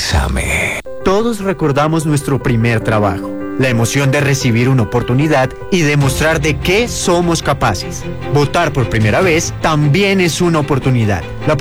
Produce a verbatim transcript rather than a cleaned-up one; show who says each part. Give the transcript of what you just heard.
Speaker 1: Bésame.
Speaker 2: Todos recordamos nuestro primer trabajo, la emoción de recibir una oportunidad y demostrar de qué somos capaces. Votar por primera vez también es una oportunidad. La